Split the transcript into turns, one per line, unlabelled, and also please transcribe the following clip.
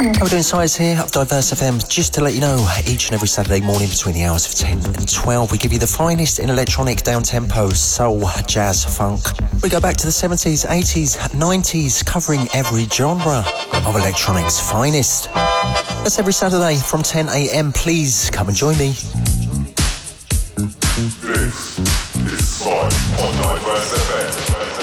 How we doing, Size here of Diverse FM? Just to let you know, each and every Saturday morning between the hours of 10 and 12, we give you the finest in electronic down-tempo, soul, jazz, funk. We go back to the 70s, 80s, 90s, covering every genre of electronic's finest. That's every Saturday from 10 a.m. Please come and join me.
This is Size on Diverse FM.